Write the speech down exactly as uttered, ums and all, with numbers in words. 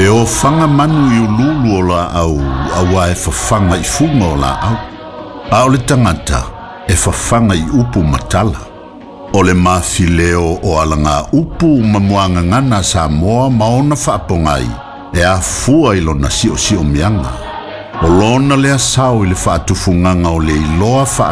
E o fanga manu i ululu o la au, awa e fafanga i funga o la au. A o le tangata, e fafanga i upu matala. O le mafileo o alanga upu mamuanga ngana sa moa maona whaapongai, e a fua ilo na sio sio mianga. O lona le asau i le whaatufunganga o le iloa